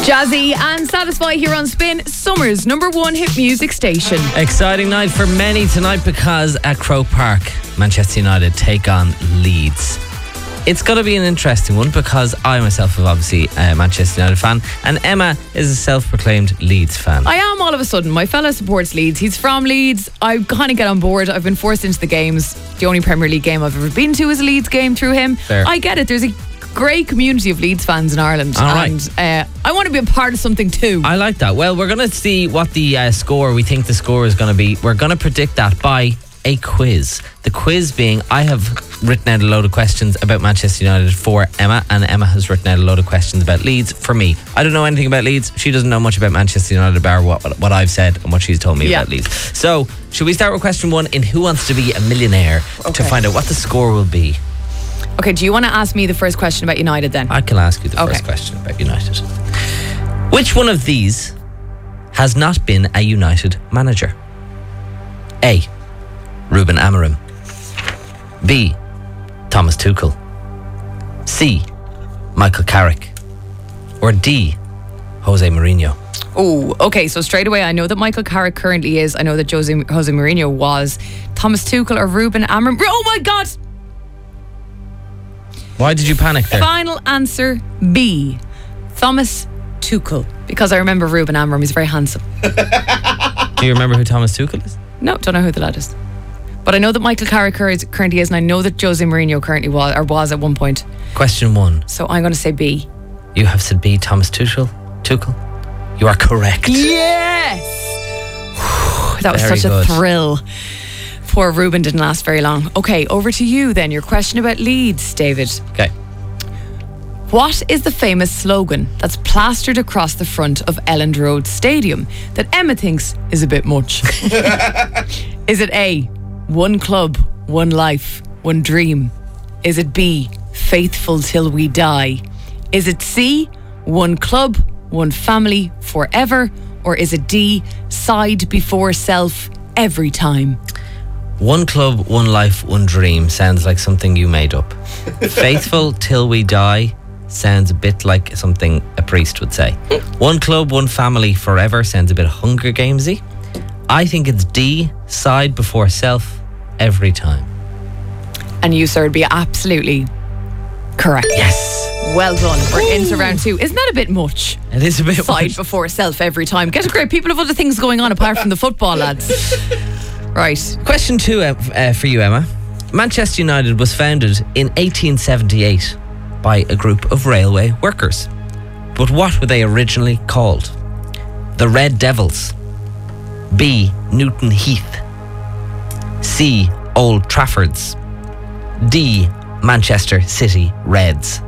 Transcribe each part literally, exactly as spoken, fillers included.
Jazzy and Satisfy here on Spin, Summer's number one hit music station. Exciting night for many tonight because at Croke Park, Manchester United take on Leeds. It's going to be an interesting one because I myself am obviously a Manchester United fan and Emma is a self-proclaimed Leeds fan. I am all of a sudden. My fella supports Leeds. He's from Leeds. I kind of get on board. I've been forced into the games. The only Premier League game I've ever been to is a Leeds game through him. Fair. I get it. There's a great community of Leeds fans in Ireland. All right. And uh, I want to be a part of something too. I like that. Well, we're going to see what the uh, score, we think the score is going to be. We're going to predict that by a quiz. The quiz being, I have written out a load of questions about Manchester United for Emma, and Emma has written out a load of questions about Leeds for me. I don't know anything about Leeds. She doesn't know much about Manchester United, bar what, what I've said and what she's told me Yeah. about Leeds. So, should we start with question one in Who Wants to Be a Millionaire to Okay. find out what the score will be? Okay, do you want to ask me the first question about United then? I can ask you the Okay. first question about United. Which one of these has not been a United manager? A. Ruben Amorim. B. Thomas Tuchel. C. Michael Carrick. Or D. Jose Mourinho. Oh, okay. So straight away, I know that Michael Carrick currently is. I know that Jose, Jose Mourinho was. Thomas Tuchel or Ruben Amorim. Oh my God! Why did you panic there? Final answer B. Thomas Tuchel. Because I remember Ruben Amorim. He's very handsome. Do you remember who Thomas Tuchel is? No, don't know who the lad is. But I know that Michael Carrick currently is, and I know that Jose Mourinho currently was, or was at one point. Question one. So I'm going to say B. You have said B. Thomas Tuchel. Tuchel. You are correct. Yes! That was Very such a good. thrill. Poor Ruben didn't last very long. Okay, over to you then. Your question about Leeds, David. Okay. What is the famous slogan that's plastered across the front of Elland Road Stadium that Emma thinks is a bit much? Is it A, one club, one life, one dream? Is it B, faithful till we die? Is it C, one club, one family, forever? Or is it D, side before self, every time? One club, one life, one dream sounds like something you made up. Faithful till we die sounds a bit like something a priest would say. One club, one family, forever sounds a bit Hunger Gamesy. I think it's D, side before self, every time. And you, sir, would be absolutely correct. Yes. Well done. We're into round two. Isn't that a bit much? It is a bit Side much. before self every time. Get a grip. People have other things going on apart from the football, lads. Right. Question two uh, uh, for you, Emma. Manchester United was founded in eighteen seventy-eight by a group of railway workers. But what were they originally called? The Red Devils. B. Newton Heath. C. Old Traffords. D. Manchester City Reds.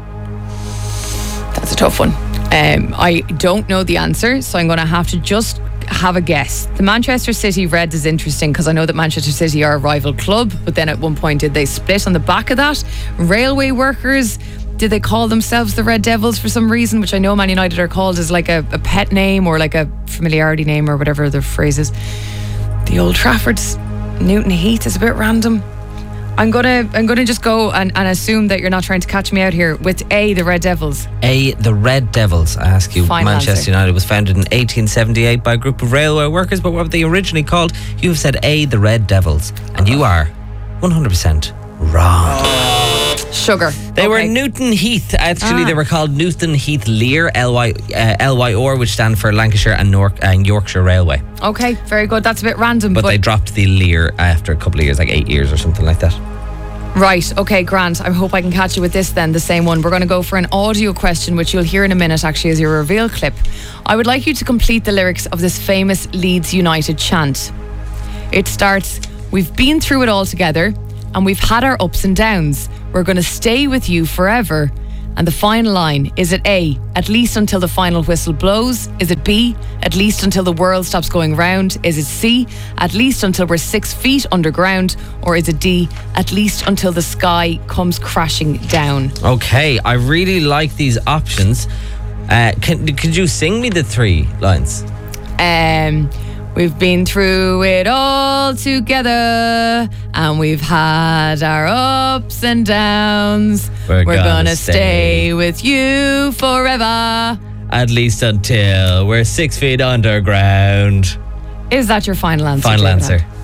That's a tough one. Um, I don't know the answer, so I'm going to have to just have a guess. The Manchester City Reds is interesting because I know that Manchester City are a rival club, but then at one point did they split on the back of that? Railway workers, did they call themselves the Red Devils for some reason, which I know Man United are called as like a, a pet name or like a familiarity name or whatever the phrase is. The Old Traffords, Newton Heath is a bit random. I'm gonna I'm gonna just go and, and assume that you're not trying to catch me out here with A, the Red Devils. A. The Red Devils. I ask you, Final Manchester answer. United was founded in eighteen seventy-eight by a group of railway workers, but what were they originally called? You have said A. The Red Devils, and you are one hundred percent wrong. Sugar. They were Okay. Newton Heath. Actually, Ah. they were called Newton Heath Lear, L Y uh, L Y R, which stand for Lancashire and, Nor- and Yorkshire Railway. Okay, very good. That's a bit random, But, but, they dropped the Lear after a couple of years, like eight years or something like that. right. Okay, Grant. I hope I can catch you with this then, the same one. We're going to go for an audio question, which you'll hear in a minute actually as your reveal clip. I would like you to complete the lyrics of this famous Leeds United chant. It starts, "We've been through it all together and we've had our ups and downs. We're going to stay with you forever." And the final line, is it A, at least until the final whistle blows? Is it B, at least until the world stops going round? Is it C, at least until we're six feet underground? Or is it D, at least until the sky comes crashing down? Okay, I really like these options. Uh, can, could you sing me the three lines? Um, we've been through it all together and we've had our ups and downs. We're We're gonna gonna stay. stay with you forever. at least until we're six feet underground. Is that your final answer? Final David answer. Hand?